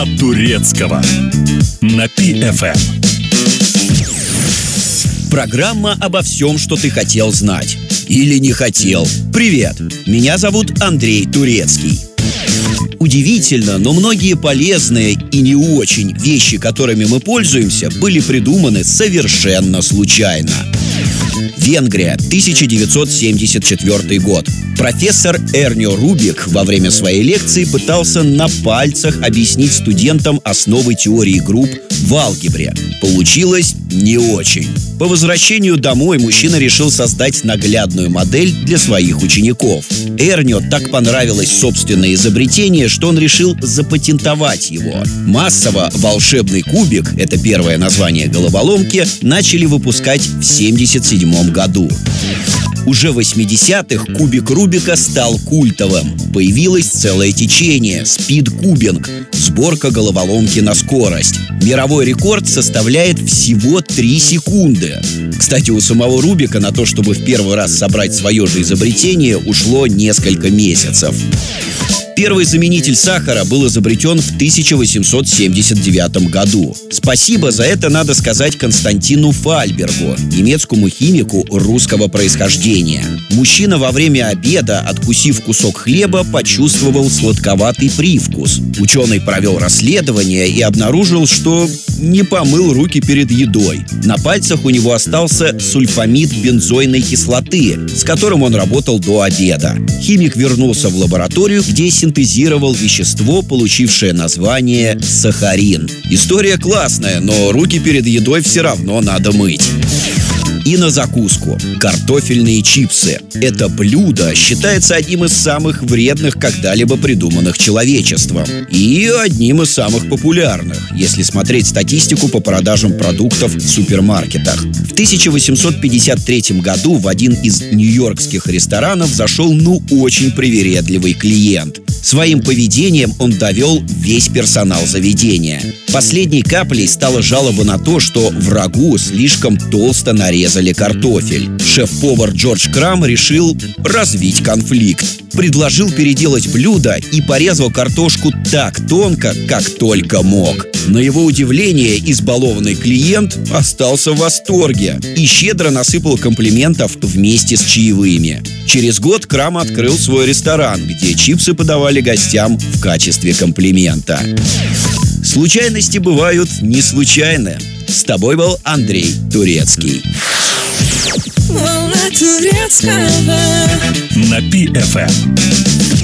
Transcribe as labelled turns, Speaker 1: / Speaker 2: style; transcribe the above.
Speaker 1: Волна турецкого на Пи-ФМ.
Speaker 2: Программа обо всем, что ты хотел знать. Или не хотел. Привет, меня зовут Андрей Турецкий. Удивительно, но многие полезные и не очень вещи, которыми мы пользуемся, были придуманы совершенно случайно. Венгрия, 1974 год. Профессор Эрнио Рубик во время своей лекции пытался на пальцах объяснить студентам основы теории групп в алгебре. Получилось не очень. По возвращению домой мужчина решил создать наглядную модель для своих учеников. Эрнио так понравилось собственное изобретение, что он решил запатентовать его. Массово волшебный кубик, это первое название головоломки, начали выпускать в 1977 году. Уже в 80-х кубик Рубика стал культовым. Появилось целое течение – спид-кубинг – сборка головоломки на скорость. Мировой рекорд составляет всего 3 секунды. Кстати, у самого Рубика на то, чтобы в первый раз собрать свое же изобретение, ушло несколько месяцев. Первый заменитель сахара был изобретен в 1879 году. Спасибо за это надо сказать Константину Фальбергу, немецкому химику русского происхождения. Мужчина во время обеда, откусив кусок хлеба, почувствовал сладковатый привкус. Ученый провел расследование и обнаружил, что не помыл руки перед едой. На пальцах у него остался сульфамид бензойной кислоты, с которым он работал до обеда. Химик вернулся в лабораторию, где синтезировал вещество, получившее название сахарин. История классная, но руки перед едой все равно надо мыть. И на закуску – картофельные чипсы. Это блюдо считается одним из самых вредных, когда-либо придуманных человечеством. И одним из самых популярных, если смотреть статистику по продажам продуктов в супермаркетах. В 1853 году в один из нью-йоркских ресторанов зашел очень привередливый клиент. Своим поведением он довел весь персонал заведения. Последней каплей стала жалоба на то, что в рагу слишком толсто нарезали картофель. Шеф-повар Джордж Крам решил развить конфликт. Предложил переделать блюдо и порезал картошку так тонко, как только мог. На его удивление, избалованный клиент остался в восторге и щедро насыпал комплиментов вместе с чаевыми. Через год Крам открыл свой ресторан, где чипсы подавали гостям в качестве комплимента. Случайности бывают не случайны. С тобой был Андрей Турецкий.
Speaker 1: На Пи-ФМ.